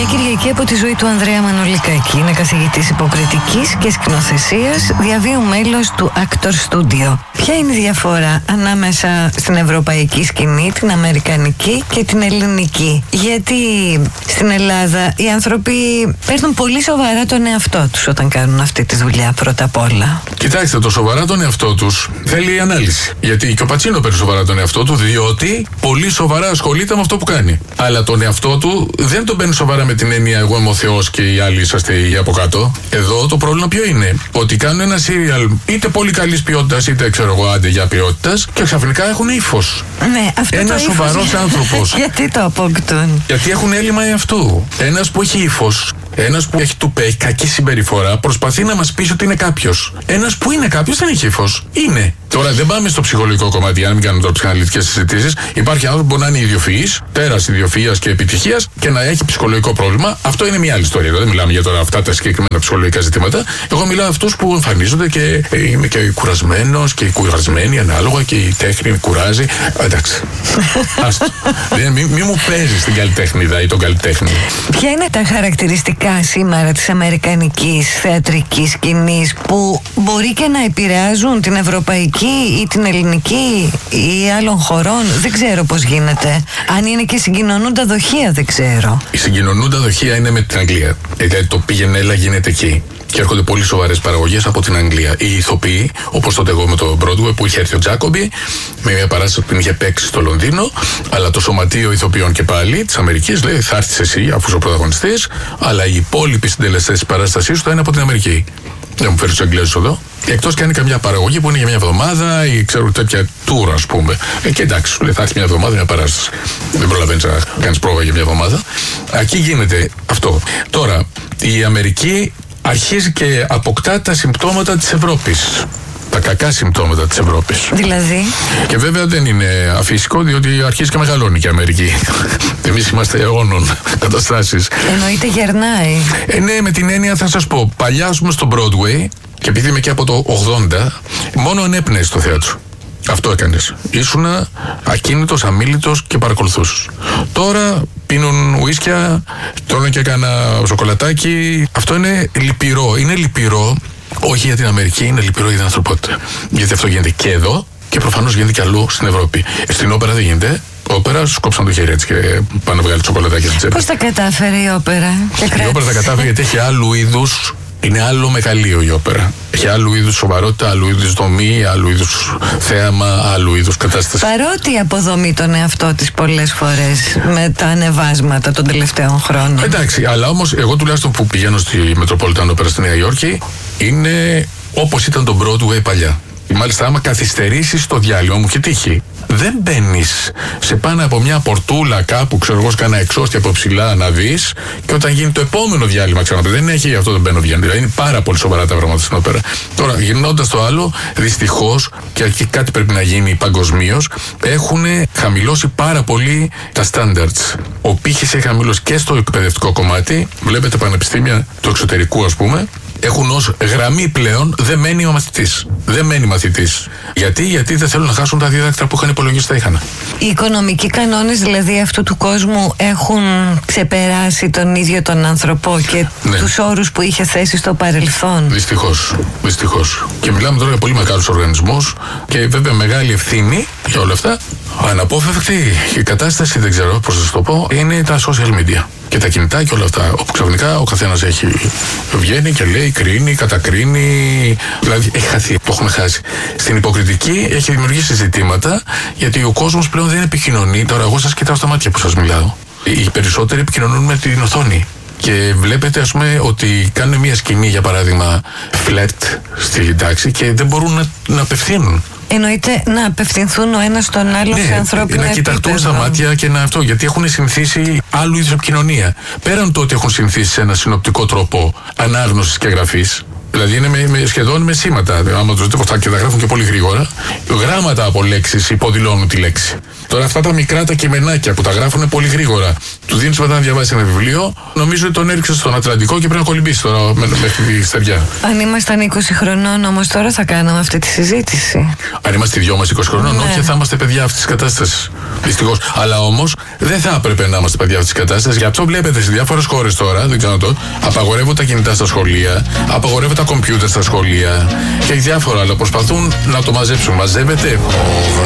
Κυριακή από τη ζωή του Ανδρέα Μανολικάκη. Είναι καθηγητής υποκριτικής και σκηνοθεσίας, διαβίου μέλος του Actor Studio. Ποια είναι η διαφορά ανάμεσα στην ευρωπαϊκή σκηνή, την αμερικανική και την ελληνική? Γιατί στην Ελλάδα οι άνθρωποι παίρνουν πολύ σοβαρά τον εαυτό τους όταν κάνουν αυτή τη δουλειά, πρώτα απ' όλα. Κοιτάξτε, το σοβαρά τον εαυτό τους θέλει ανάλυση. Γιατί και ο Πατσίνο παίρνει σοβαρά τον εαυτό του, διότι πολύ σοβαρά ασχολείται με αυτό που κάνει. Αλλά τον εαυτό του δεν τον παίρνει σοβαρά με την έννοια εγώ είμαι ο Θεός και οι άλλοι είσαστε οι από κάτω. Εδώ το πρόβλημα ποιο είναι? Ότι κάνουν ένα σύριαλ είτε πολύ καλής ποιότητας, είτε ξέρω εγώ άντε για ποιότητας, και ξαφνικά έχουν ύφος. Ναι, αυτό ένας σοβαρός άνθρωπος. Γιατί το αποκτούν? Γιατί έχουν έλλειμμα εαυτού. Ένας που έχει ύφος, ένας που έχει τουπέ, κακή συμπεριφορά, προσπαθεί να μας πείσει ότι είναι κάποιος. Ένας που είναι κάποιος δεν έχει ύφος. Είναι. Τώρα δεν πάμε στο ψυχολογικό κομμάτι, για να μην κάνουμε τώρα ψυχαναλυτικές συζητήσεις. Υπάρχει άνθρωπο που μπορεί να είναι ιδιοφυής, τέρας ιδιοφυΐας και επιτυχίας και να έχει ψυχολογικό πρόβλημα. Αυτό είναι μια άλλη ιστορία. Δεν μιλάμε για τώρα αυτά τα συγκεκριμένα ψυχολογικά ζητήματα. Εγώ μιλάω αυτούς που εμφανίζονται και είμαι και κουρασμένος και κουρασμένοι ανάλογα και η τέχνη κουράζει. Εντάξει. Άστο. Μη μου παίζεις την καλλιτέχνηδα ή τον καλλιτέχνη. Ποια είναι τα χαρακτηριστικά σήμερα της αμερικανικής θεατρικής σκηνής που μπορεί και να επηρεάζουν την ευρωπαϊκή ή την ελληνική ή άλλων χωρών? Δεν ξέρω πώς γίνεται. Αν είναι και συγκοινωνούντα δοχεία, δεν ξέρω. Η συγκοινωνούντα δοχεία είναι με την Αγγλία. Γιατί το πήγαινε έλα γίνεται εκεί. Και έρχονται πολύ σοβαρές παραγωγές από την Αγγλία. Οι ηθοποιοί, όπως τότε εγώ με το Broadway που είχε έρθει ο Τζάκομπι, με μια παράσταση που την είχε παίξει στο Λονδίνο, αλλά το σωματείο ηθοποιών και πάλι της Αμερικής λέει θα έρθεις εσύ, αφού είσαι ο πρωταγωνιστής, αλλά οι υπόλοιποι συντελεστές της παράστασής σου θα είναι από την Αμερική. Δεν μου φέρει τους Αγγλέζους εδώ. Εκτός και αν είναι καμιά παραγωγή που είναι για μια εβδομάδα ή ξέρω τέτοια tour, ας πούμε. Και εντάξει, σου λέει θα έρθει μια εβδομάδα μια παράσταση. Δεν προλαβαίνεις να κάνεις πρόβα για μια εβδομάδα. Εκεί γίνεται αυτό. Τώρα, η Αμερική αρχίζει και αποκτά τα συμπτώματα της Ευρώπης. Τα κακά συμπτώματα της Ευρώπης. Δηλαδή. Και βέβαια δεν είναι αφύσικο, διότι αρχίζει και μεγαλώνει και η Αμερική. Εμείς είμαστε αιώνων καταστάσεις. Εννοείται γερνάει. Ναι, με την έννοια θα σας πω. Παλιά, ας πούμε, στο Broadway, και επειδή είμαι και από το 80, μόνο ανέπνεες στο θέατρο. Αυτό έκανες. Ήσουνα ακίνητος, αμίλητος και παρακολουθούσες. Τώρα πίνουν ουίσκια, τρώνε και κάνα σοκολατάκι. Αυτό είναι λυπηρό. Είναι λυπηρό όχι για την Αμερική, είναι λυπηρό για την ανθρωπότητα. Γιατί αυτό γίνεται και εδώ και προφανώς γίνεται και αλλού στην Ευρώπη. Στην όπερα δεν γίνεται. Όπερα σου κόψαν το χέρι έτσι και πάνε να βγάλει σοκολατάκι στην τσέπη. Πώς τα κατάφερε η όπερα? Η όπερα τα κατάφερε γιατί έχει άλλου είδους. Είναι άλλο μεγαλείο η όπερα. Έχει άλλου είδους σοβαρότητα, άλλου είδους δομή, άλλου είδους θέαμα, άλλου είδους κατάσταση. Παρότι αποδομεί τον εαυτό της πολλές φορές με τα ανεβάσματα των τελευταίων χρόνων. Εντάξει, αλλά όμως εγώ τουλάχιστον που πηγαίνω στη Μετροπολιτάν Όπερα στη Νέα Υόρκη είναι όπως ήταν το Broadway παλιά. Μάλιστα, άμα καθυστερήσεις το διάλειμμα, μου έχει τύχει. Δεν μπαίνεις σε πάνω από μια πορτούλα κάπου, ξέρω εγώ, κάνα εξώστη από ψηλά να δεις, και όταν γίνει το επόμενο διάλειμμα, δεν έχει αυτό το μπαίνω βγαίνω. Δηλαδή είναι πάρα πολύ σοβαρά τα πράγματα στην όπερα. Τώρα, γυρνώντας το άλλο, δυστυχώς, και κάτι πρέπει να γίνει παγκοσμίως, έχουν χαμηλώσει πάρα πολύ τα standards. Ο πύχης έχει χαμηλώσει και στο εκπαιδευτικό κομμάτι. Βλέπετε πανεπιστήμια του εξωτερικού, ας πούμε, έχουν ως γραμμή πλέον δεν μένει ο μαθητής. Δεν μένει μαθητής. Γιατί δεν θέλουν να χάσουν τα δίδακτρα που είχαν υπολογίσει τα είχαν. Οι οικονομικοί κανόνες δηλαδή αυτού του κόσμου έχουν ξεπεράσει τον ίδιο τον άνθρωπο και τους όρους που είχε θέσει στο παρελθόν. Δυστυχώς. Και μιλάμε τώρα για πολύ μεγάλους οργανισμούς και βέβαια μεγάλη ευθύνη για όλα αυτά. Αναπόφευκτη η κατάσταση, δεν ξέρω πώς να σας το πω, είναι τα social media. Και τα κινητά και όλα αυτά. Όπου ξαφνικά ο καθένας βγαίνει και λέει, κρίνει, κατακρίνει. Δηλαδή έχει χαθεί. Το έχουμε χάσει. Στην υποκριτική έχει δημιουργήσει ζητήματα, γιατί ο κόσμος πλέον δεν επικοινωνεί. Τώρα, εγώ σας κοιτάω στα μάτια που σας μιλάω. Οι περισσότεροι επικοινωνούν με την οθόνη. Και βλέπετε, ας πούμε, ότι κάνουν μια σκηνή, για παράδειγμα, φλερτ στην τάξη και δεν μπορούν να απευθύνουν. Εννοείται να απευθυνθούν ο ένας στον άλλο σε ανθρώπινο επίπεδο. Να κοιταχτούν στα μάτια και να αυτό. Γιατί έχουν συνηθίσει άλλου είδους επικοινωνία. Πέραν το ότι έχουν συνηθίσει σε ένα συνοπτικό τρόπο ανάγνωσης και γραφής. Δηλαδή είναι σχεδόν με σήματα. Άμα τους δείτε πως και τα γράφουν και πολύ γρήγορα. Γράμματα από λέξεις υποδηλώνουν τη λέξη. Τώρα αυτά τα μικρά τα κειμενάκια που τα γράφουν πολύ γρήγορα, του δίνεις μετά να διαβάσει ένα βιβλίο, νομίζω ότι τον έριξε στον Ατλαντικό και πρέπει να κολυμπήσει τώρα μέχρι τη στεριά. Αν ήμασταν 20 χρονών όμως τώρα θα κάναμε αυτή τη συζήτηση. Αν είμαστε οι δυο μας 20 χρονών, όχι, θα είμαστε παιδιά αυτής της κατάστασης. Δυστυχώς. Αλλά όμως δεν θα έπρεπε να είμαστε παιδιά αυτής της κατάστασης. Γι' αυτό βλέπετε σε διάφορες χώρες τώρα, δεν ξέρω το, απαγορεύονται τα κινητά στα σχολεία, απαγορεύονται τα κομπιούτερ στα σχολεία και διάφορα, αλλά προσπαθούν να το μαζέψουν. Μαζεύεται.